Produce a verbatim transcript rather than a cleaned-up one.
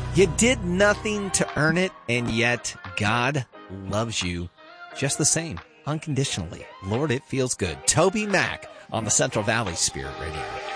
You did nothing to earn it, and yet God loves you just the same, unconditionally. Lord, it feels good. Toby Mac on the Central Valley Spirit Radio.